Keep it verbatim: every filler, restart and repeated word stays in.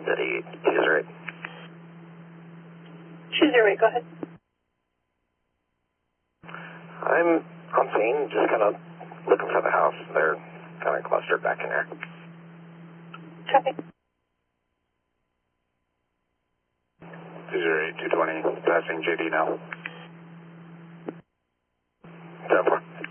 City, two zero eight. two zero eight, go ahead. I'm on scene, just kind of looking for the house. They're kind of clustered back in there. Copy. two zero eight, two twenty, passing J D now.